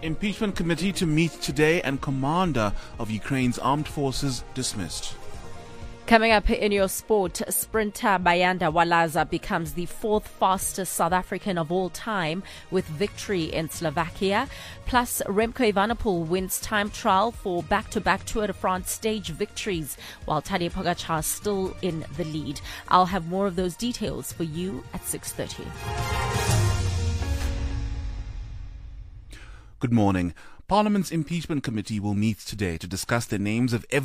Impeachment committee to meet today and commander of Ukraine's armed forces dismissed. Coming up in your sport, sprinter Bayanda Walaza becomes the fourth fastest South African of all time with victory in Slovakia. Plus, Remco Evenepoel wins time trial for back-to-back Tour de France stage victories, while Tadej Pogacar still in the lead. I'll have more of those details for you at 6:30. Good morning. Parliament's impeachment committee will meet today to discuss the names of